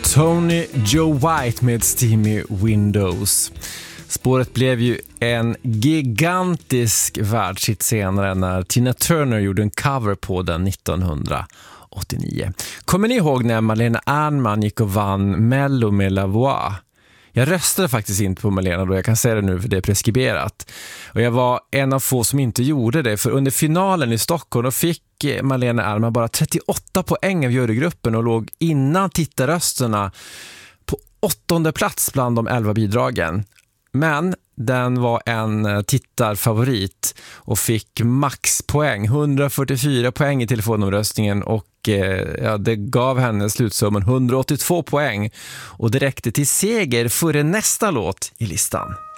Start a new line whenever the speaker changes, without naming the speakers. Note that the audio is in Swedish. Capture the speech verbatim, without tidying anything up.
Tony Joe White med Steamy Windows. Spåret blev ju en gigantisk världshit senare när Tina Turner gjorde en cover på den nittonhundraåttionio. Kommer ni ihåg när Malena Ernman gick och vann Mello med La Voix? Jag röstade faktiskt inte på Malena då, jag kan säga det nu för det är preskriberat. Och jag var en av få som inte gjorde det, för under finalen i Stockholm då fick Malena Ernman bara trettioåtta poäng av jurygruppen och låg innan tittarrösterna på åttonde plats bland de elva bidragen. Men den var en tittarfavorit och fick maxpoäng, hundrafyrtiofyra poäng i telefonomröstningen, och ja, det gav henne slutsumman hundraåttiotvå poäng och det räckte till seger före nästa låt i listan.